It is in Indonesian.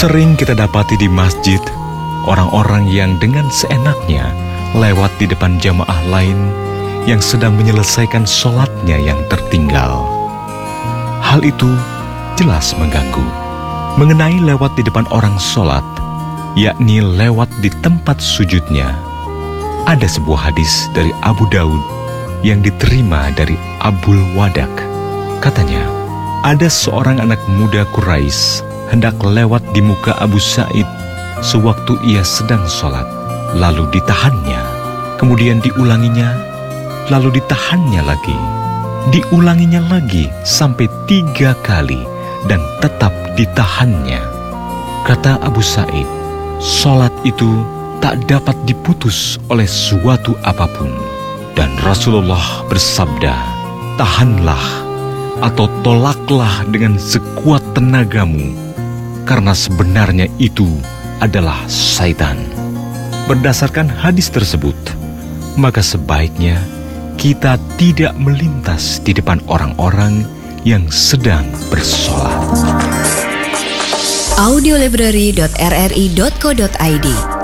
Sering kita dapati di masjid, orang-orang yang dengan seenaknya lewat di depan jamaah lain yang sedang menyelesaikan sholatnya yang tertinggal. Hal itu jelas mengganggu. Mengenai lewat di depan orang sholat, yakni lewat di tempat sujudnya. Ada sebuah hadis dari Abu Daud yang diterima dari Abul Wadak. Katanya, ada seorang anak muda Quraisy hendak lewat di muka Abu Sa'id sewaktu ia sedang sholat. Lalu ditahannya, kemudian diulanginya, lalu ditahannya lagi. Diulanginya lagi sampai 3 kali dan tetap ditahannya. Kata Abu Sa'id, sholat itu tak dapat diputus oleh suatu apapun. Dan Rasulullah bersabda, tahanlah atau tolaklah dengan sekuat tenagamu, karena sebenarnya itu adalah syaitan. Berdasarkan hadis tersebut, maka sebaiknya kita tidak melintas di depan orang-orang yang sedang bersolat. audiolibrary.rri.co.id